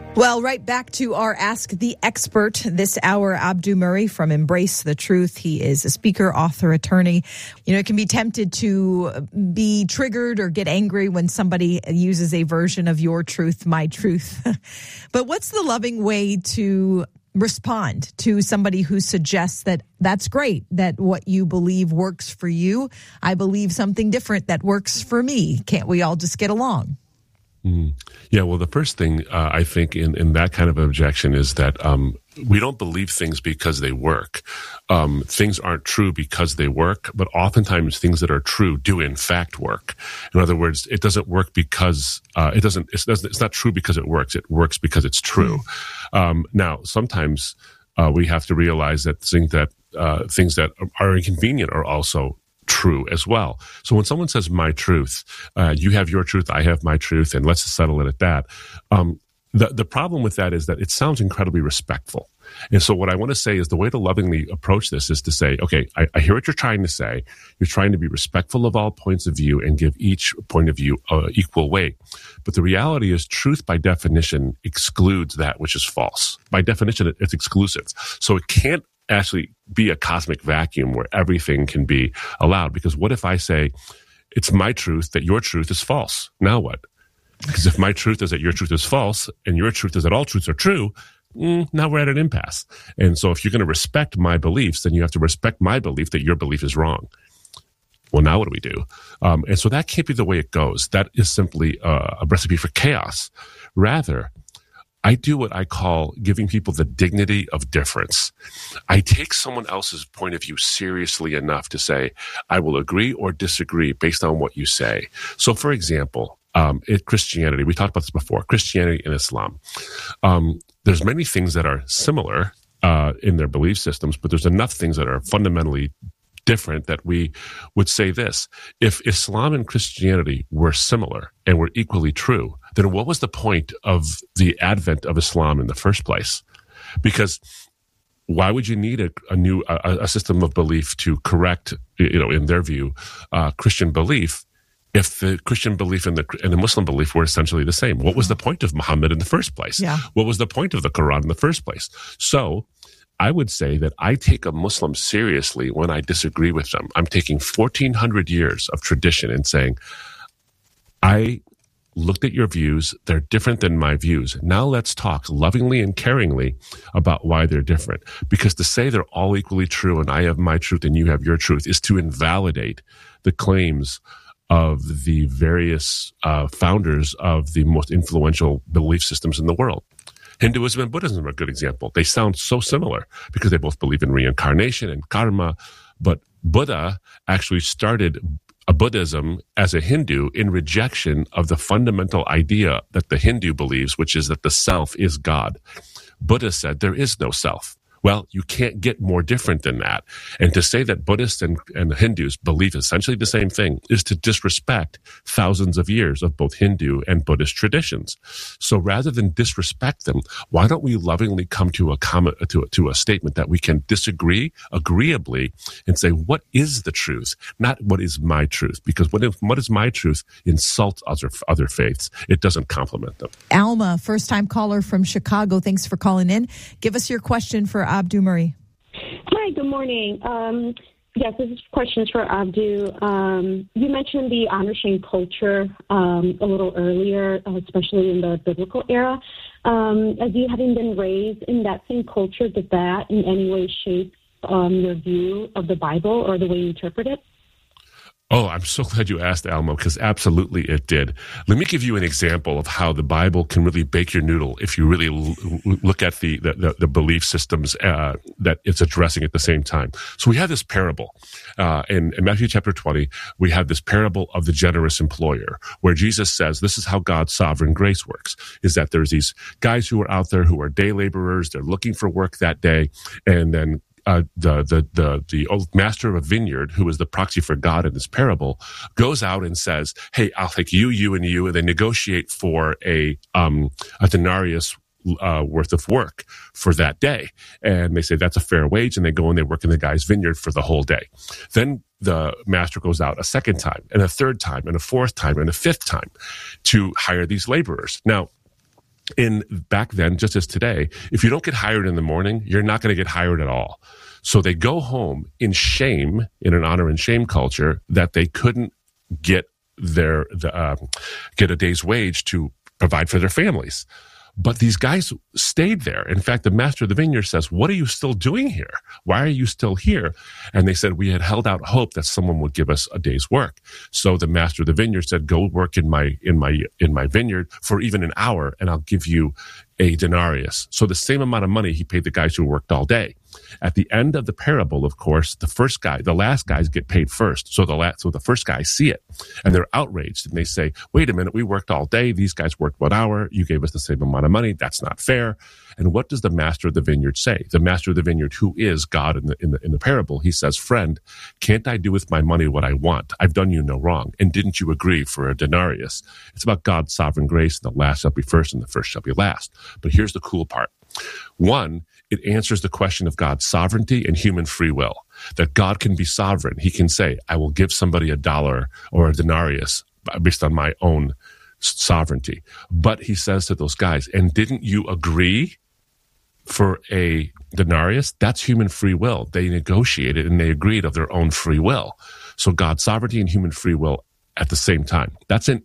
Well, right back to our Ask the Expert this hour. Abdu Murray from Embrace the Truth. He is a speaker, author, attorney. You know, it can be tempted to be triggered or get angry when somebody uses a version of your truth, my truth. But what's the loving way to respond to somebody who suggests that that's great, that what you believe works for you? I believe something different that works for me. Can't we all just get along? Yeah, well, the first thing I think in that kind of objection is that we don't believe things because they work. Things aren't true because they work, but oftentimes things that are true do in fact work. In other words, it doesn't work because it's not true because it works. It works because it's true. Now, sometimes we have to realize that things that are inconvenient are also true as well. So when someone says my truth, you have your truth, I have my truth, and let's just settle it at that. The problem with that is that it sounds incredibly respectful. And so what I want to say is the way to lovingly approach this is to say, okay, I hear what you're trying to say. You're trying to be respectful of all points of view and give each point of view equal weight. But the reality is truth by definition excludes that which is false. By definition, it's exclusive. So it can't actually be a cosmic vacuum where everything can be allowed. Because what if I say, it's my truth that your truth is false? Now what? Because if my truth is that your truth is false and your truth is that all truths are true, now we're at an impasse. And so if you're going to respect my beliefs, then you have to respect my belief that your belief is wrong. Well, now what do we do? And so that can't be the way it goes. That is simply a recipe for chaos. Rather, I do what I call giving people the dignity of difference. I take someone else's point of view seriously enough to say, I will agree or disagree based on what you say. So, for example, Christianity, we talked about this before, Christianity and Islam. There's many things that are similar in their belief systems, but there's enough things that are fundamentally different that we would say this. If Islam and Christianity were similar and were equally true, then what was the point of the advent of Islam in the first place? Because why would you need a system of belief to correct, in their view, Christian belief, if the Christian belief and the Muslim belief were essentially the same? What was the point of Muhammad in the first place? Yeah. What was the point of the Quran in the first place? So I would say that I take a Muslim seriously when I disagree with them. I'm taking 1,400 years of tradition and saying, I looked at your views, they're different than my views. Now let's talk lovingly and caringly about why they're different. Because to say they're all equally true and I have my truth and you have your truth is to invalidate the claims of the various founders of the most influential belief systems in the world. Hinduism and Buddhism are a good example. They sound so similar because they both believe in reincarnation and karma, but Buddha actually started a Buddhism as a Hindu in rejection of the fundamental idea that the Hindu believes, which is that the self is God. Buddha said there is no self. Well, you can't get more different than that. And to say that Buddhists and Hindus believe essentially the same thing is to disrespect thousands of years of both Hindu and Buddhist traditions. So rather than disrespect them, why don't we lovingly come to a statement that we can disagree agreeably and say, what is the truth? Not what is my truth? Because what is my truth insults other faiths. It doesn't compliment them. Alma, first-time caller from Chicago. Thanks for calling in. Give us your question for Abdu Murray. Hi, good morning. Yes, this is questions for Abdu. You mentioned the honor shame culture a little earlier, especially in the biblical era. As you having been raised in that same culture, did that in any way shape your view of the Bible or the way you interpret it? Oh, I'm so glad you asked, Alma, because absolutely it did. Let me give you an example of how the Bible can really bake your noodle if you really look at the belief systems that it's addressing at the same time. So we have this parable. In Matthew chapter 20, we have this parable of the generous employer, where Jesus says this is how God's sovereign grace works, is that there's these guys who are out there who are day laborers, they're looking for work that day, and then the old master of a vineyard, who is the proxy for God in this parable, goes out and says, hey, I'll take you, and you, and they negotiate for a denarius worth of work for that day. And they say that's a fair wage, and they go and they work in the guy's vineyard for the whole day. Then the master goes out a second time, and a third time, and a fourth time, and a fifth time to hire these laborers. Now, back then, just as today, if you don't get hired in the morning, you're not going to get hired at all. So they go home in shame, in an honor and shame culture, that they couldn't get get a day's wage to provide for their families. But these guys stayed there. In fact, the master of the vineyard says, "What are you still doing here? Why are you still here?" And they said, "We had held out hope that someone would give us a day's work." So the master of the vineyard said, "Go work in my vineyard for even an hour, and I'll give you a denarius." So the same amount of money he paid the guys who worked all day. At the end of the parable, of course, the last guys get paid first. So the first guys see it, and they're outraged, and they say, "Wait a minute, we worked all day. These guys worked 1 hour. You gave us the same amount of money. That's not fair." And what does the master of the vineyard say? The master of the vineyard, who is God in the parable, he says, "Friend, can't I do with my money what I want? I've done you no wrong. And didn't you agree for a denarius?" It's about God's sovereign grace, and the last shall be first, and the first shall be last. But here's the cool part. One, it answers the question of God's sovereignty and human free will, that God can be sovereign. He can say, "I will give somebody $1 or a denarius based on my own sovereignty." But he says to those guys, "And didn't you agree for a denarius?" That's human free will. They negotiated and they agreed of their own free will. So God's sovereignty and human free will at the same time. That's a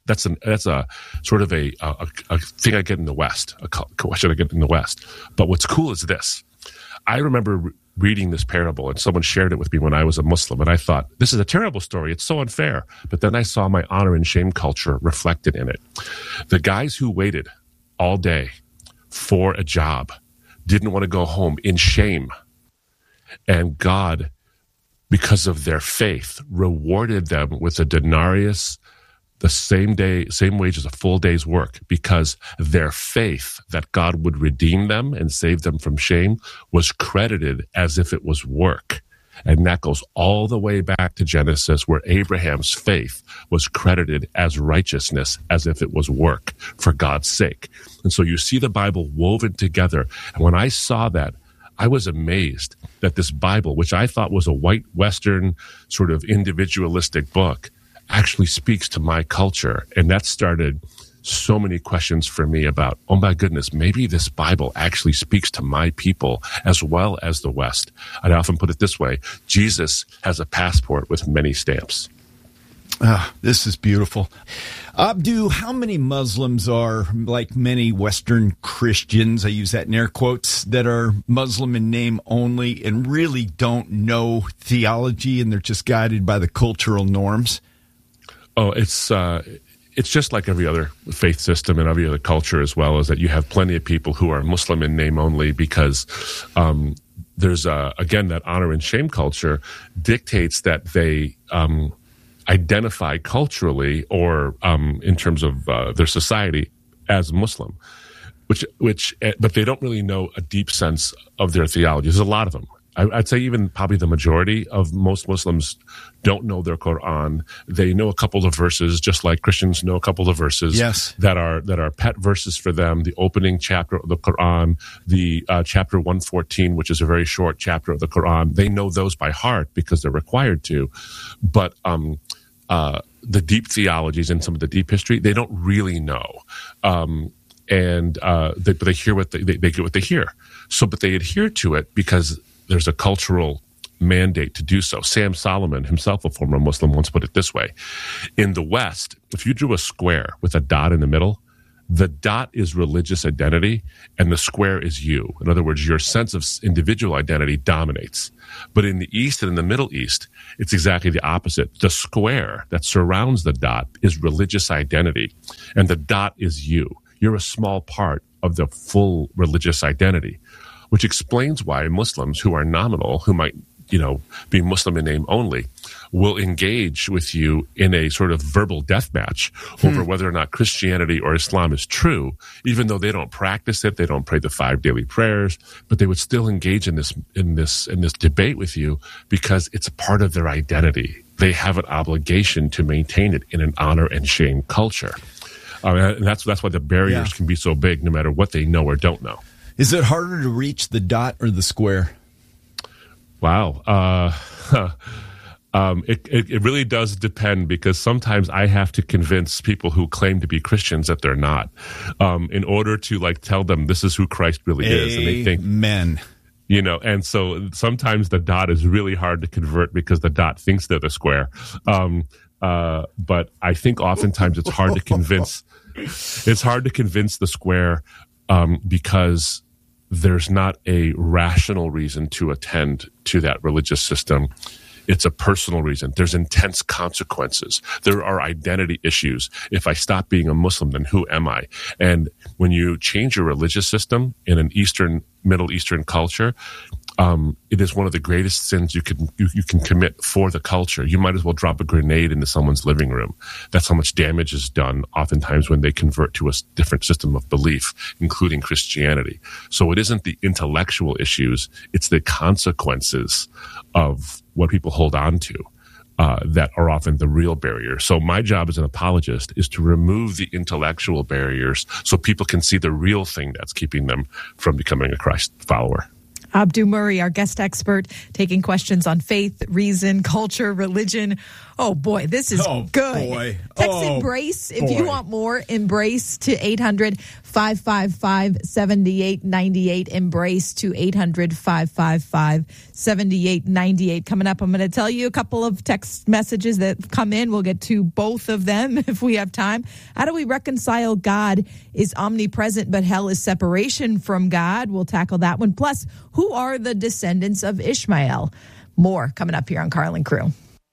sort of a thing I get in the West, a question I get in the West. But what's cool is this. I remember reading this parable, and someone shared it with me when I was a Muslim, and I thought, this is a terrible story. It's so unfair. But then I saw my honor and shame culture reflected in it. The guys who waited all day for a job didn't want to go home in shame. And God, because of their faith, rewarded them with a denarius, the same wage as a full day's work, because their faith that God would redeem them and save them from shame was credited as if it was work. And that goes all the way back to Genesis, where Abraham's faith was credited as righteousness, as if it was work for God's sake. And so you see the Bible woven together. And when I saw that, I was amazed that this Bible, which I thought was a white Western sort of individualistic book, actually speaks to my culture. And that started so many questions for me about, oh my goodness, maybe this Bible actually speaks to my people as well as the West. I'd often put it this way: Jesus has a passport with many stamps. This is beautiful. Abdu, how many Muslims are, like many Western Christians, I use that in air quotes, that are Muslim in name only and really don't know theology, and they're just guided by the cultural norms? Oh, it's just like every other faith system and every other culture as well, is that you have plenty of people who are Muslim in name only because there's, again, that honor and shame culture dictates that they identify culturally or in terms of their society as Muslim, but they don't really know a deep sense of their theology. There's a lot of them. I'd say even probably the majority of most Muslims don't know their Quran. They know a couple of verses, just like Christians know a couple of verses. Yes. that are pet verses for them. The opening chapter of the Quran, the chapter 114, which is a very short chapter of the Quran. They know those by heart because they're required to. But the deep theologies and some of the deep history, they don't really know. But they hear what they get what they hear. So, but they adhere to it because there's a cultural mandate to do so. Sam Solomon, himself a former Muslim, once put it this way: in the West, if you drew a square with a dot in the middle, the dot is religious identity and the square is you. In other words, your sense of individual identity dominates. But in the East and in the Middle East, it's exactly the opposite. The square that surrounds the dot is religious identity, and the dot is you. You're a small part of the full religious identity, which explains why Muslims who are nominal, who might, be Muslim in name only, will engage with you in a sort of verbal death match over whether or not Christianity or Islam is true, even though they don't practice it, they don't pray the 5 daily prayers, but they would still engage in this debate with you because it's a part of their identity. They have an obligation to maintain it in an honor and shame culture. And that's why the barriers can be so big, no matter what they know or don't know. Is it harder to reach the dot or the square? Wow. It really does depend, because sometimes I have to convince people who claim to be Christians that they're not, in order to tell them this is who Christ really is. And they think, Amen. And so sometimes the dot is really hard to convert because the dot thinks they're the square. But I think oftentimes it's hard to convince. It's hard to convince the square because there's not a rational reason to attend to that religious system. It's a personal reason. There's intense consequences. There are identity issues. If I stop being a Muslim, then who am I? And when you change your religious system in an Middle Eastern culture, it is one of the greatest sins you can commit for the culture. You might as well drop a grenade into someone's living room. That's how much damage is done oftentimes when they convert to a different system of belief, including Christianity. So it isn't the intellectual issues, it's the consequences of what people hold on to that are often the real barrier. So my job as an apologist is to remove the intellectual barriers so people can see the real thing that's keeping them from becoming a Christ follower. Abdu Murray, our guest expert, taking questions on faith, reason, culture, religion. Oh, boy, this is good. Boy. Text Embrace if you want more. Embrace to 800-555-7898. Embrace to 800-555-7898. Coming up, I'm going to tell you a couple of text messages that come in. We'll get to both of them if we have time. How do we reconcile God is omnipresent, but hell is separation from God? We'll tackle that one. Plus, who are the descendants of Ishmael? More coming up here on Carlin Crew.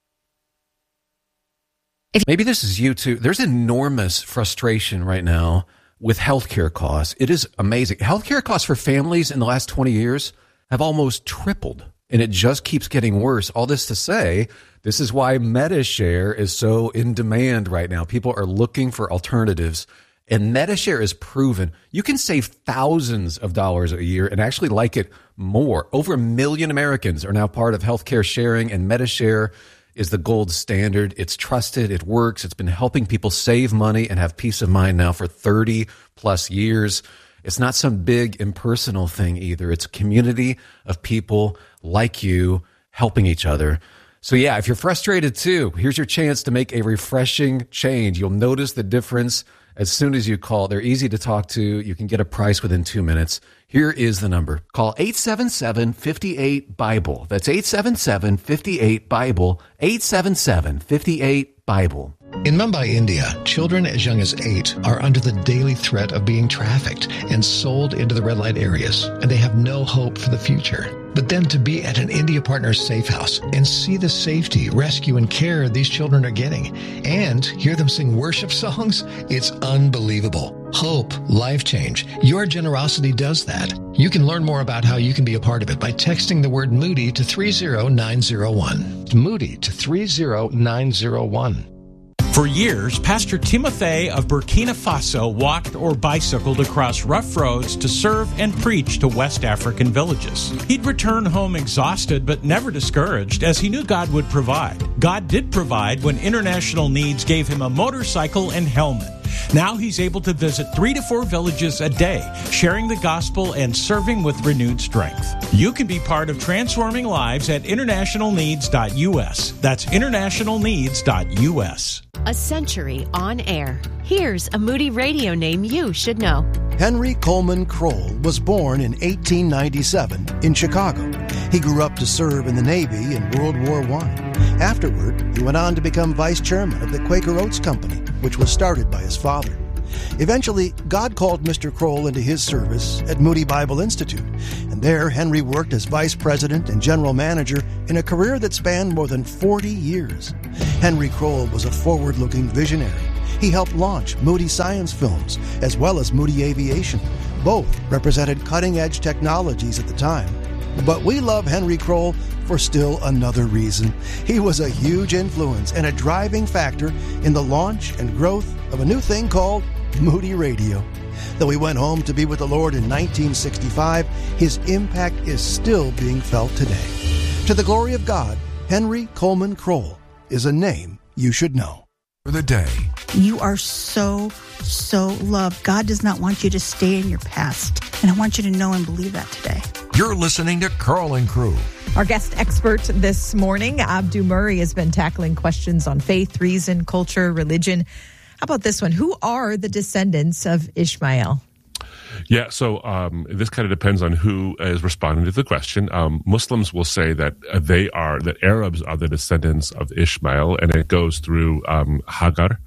Maybe this is you too. There's enormous frustration right now with healthcare costs. It is amazing. Healthcare costs for families in the last 20 years have almost tripled, and it just keeps getting worse. All this to say, this is why MediShare is so in demand right now. People are looking for alternatives, and MediShare is proven. You can save thousands of dollars a year and actually like it more. Over 1 million Americans are now part of healthcare sharing, and MediShare is the gold standard. It's trusted. It works. It's been helping people save money and have peace of mind now for 30 plus years. It's not some big impersonal thing either. It's a community of people like you helping each other. So yeah, if you're frustrated too, here's your chance to make a refreshing change. You'll notice the difference as soon as you call. They're easy to talk to. You can get a price within 2 minutes. Here is the number. Call 877-58-BIBLE. That's 877-58-BIBLE. 877-58-BIBLE. In Mumbai, India, children as young as 8 are under the daily threat of being trafficked and sold into the red light areas, and they have no hope for the future. But then to be at an India Partners safe house and see the safety, rescue, and care these children are getting, and hear them sing worship songs, it's unbelievable. Hope, life change. Your generosity does that. You can learn more about how you can be a part of it by texting the word Moody to 30901. Moody to 30901. For years, Pastor Timothy of Burkina Faso walked or bicycled across rough roads to serve and preach to West African villages. He'd return home exhausted but never discouraged, as he knew God would provide. God did provide when International Needs gave him a motorcycle and helmet. Now he's able to visit 3 to 4 villages a day, sharing the gospel and serving with renewed strength. You can be part of transforming lives at internationalneeds.us. That's internationalneeds.us. A century on air. Here's a Moody Radio name you should know. Henry Coleman Kroll was born in 1897 in Chicago. He grew up to serve in the Navy in World War I. Afterward, he went on to become vice chairman of the Quaker Oats Company, which was started by his father. Eventually, God called Mr. Kroll into his service at Moody Bible Institute, and there Henry worked as vice president and general manager in a career that spanned more than 40 years. Henry Kroll was a forward-looking visionary. He helped launch Moody Science Films as well as Moody Aviation. Both represented cutting-edge technologies at the time. But we love Henry Kroll for still another reason. He was a huge influence and a driving factor in the launch and growth of a new thing called Moody Radio. Though he went home to be with the Lord in 1965, his impact is still being felt today. To the glory of God, Henry Coleman Kroll is a name you should know. For the day. You are so loved. God does not want you to stay in your past. And I want you to know and believe that today. You're listening to Carl and Crew. Our guest expert this morning, Abdu Murray, has been tackling questions on faith, reason, culture, religion. How about this one? Who are the descendants of Ishmael? Yeah, so this kind of depends on who is responding to the question. Muslims will say that that Arabs are the descendants of Ishmael, and it goes through Hagar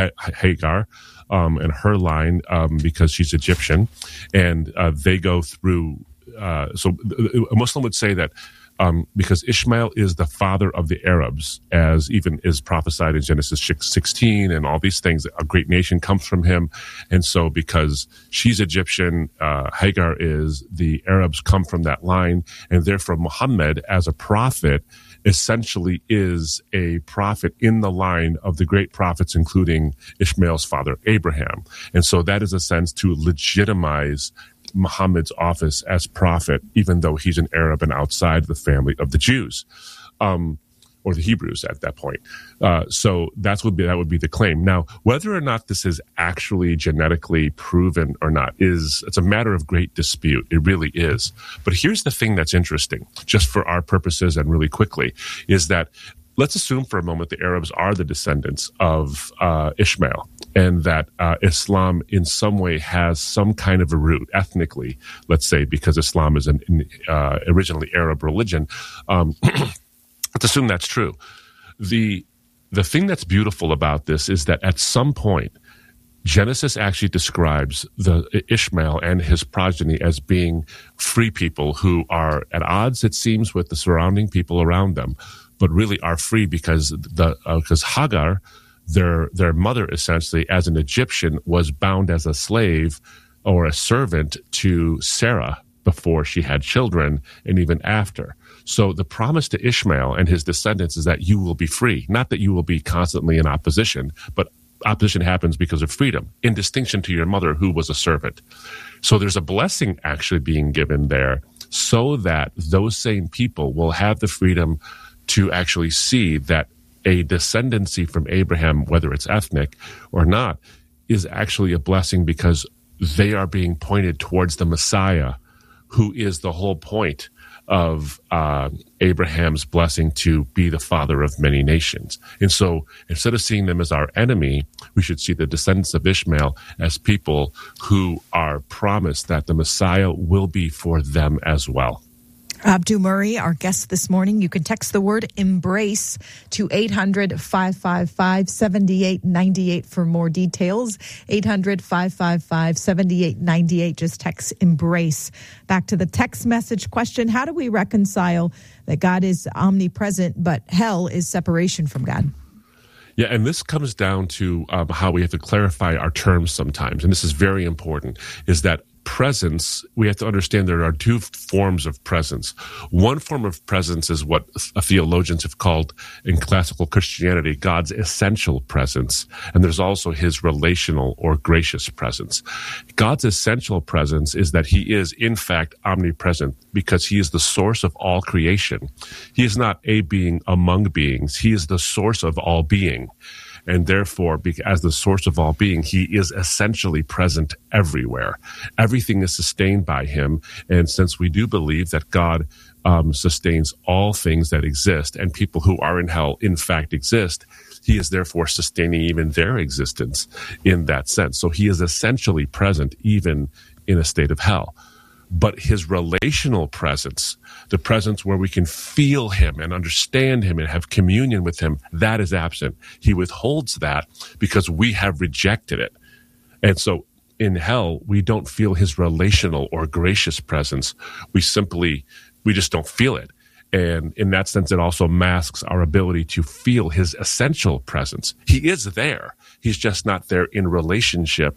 and her line because she's Egyptian, and they go through. So a Muslim would say that because Ishmael is the father of the Arabs, as even is prophesied in Genesis 16 and all these things, a great nation comes from him. And so because she's Egyptian, Hagar is, the Arabs come from that line, and therefore Muhammad as a prophet essentially is a prophet in the line of the great prophets, including Ishmael's father, Abraham. And so that is a sense to legitimize Muhammad's office as prophet, even though he's an Arab and outside the family of the Jews, or the Hebrews at that point. So that would be the claim. Now, whether or not this is actually genetically proven or not it's a matter of great dispute. It really is. But here's the thing that's interesting, just for our purposes and really quickly, is that let's assume for a moment the Arabs are the descendants of Ishmael, and that Islam in some way has some kind of a root ethnically, let's say, because Islam is an originally Arab religion. Let's assume that's true. The thing that's beautiful about this is that at some point, Genesis actually describes the Ishmael and his progeny as being free people who are at odds, it seems, with the surrounding people around them, but really are free because Hagar, their mother, essentially, as an Egyptian, was bound as a slave or a servant to Sarah before she had children and even after. So the promise to Ishmael and his descendants is that you will be free, not that you will be constantly in opposition, but opposition happens because of freedom, in distinction to your mother, who was a servant. So there's a blessing actually being given there so that those same people will have the freedom to actually see that a descendancy from Abraham, whether it's ethnic or not, is actually a blessing because they are being pointed towards the Messiah, who is the whole point of Abraham's blessing to be the father of many nations. And so instead of seeing them as our enemy, we should see the descendants of Ishmael as people who are promised that the Messiah will be for them as well. Abdu Murray, our guest this morning. You can text the word EMBRACE to 800-555-7898 for more details. 800-555-7898. Just text EMBRACE. Back to the text message question. How do we reconcile that God is omnipresent, but hell is separation from God? Yeah, and this comes down to how we have to clarify our terms sometimes. And this is very important, is that presence, we have to understand there are two forms of presence. One form of presence is what theologians have called in classical Christianity God's essential presence, and there's also his relational or gracious presence. God's essential presence is that he is in fact omnipresent because he is the source of all creation. He is not a being among beings. He is the source of all being. And therefore, as the source of all being, he is essentially present everywhere. Everything is sustained by him. And since we do believe that God sustains all things that exist, and people who are in hell in fact exist, he is therefore sustaining even their existence in that sense. So he is essentially present even in a state of hell. But his relational presence, the presence where we can feel him and understand him and have communion with him, that is absent. He withholds that because we have rejected it. And so in hell, we don't feel his relational or gracious presence. We just don't feel it. And in that sense, it also masks our ability to feel his essential presence. He is there. He's just not there in relationship